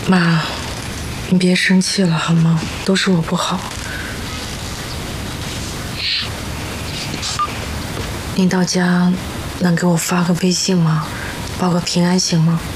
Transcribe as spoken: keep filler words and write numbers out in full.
妈，你别生气了好吗？都是我不好。你到家能给我发个微信吗？报个平安行吗？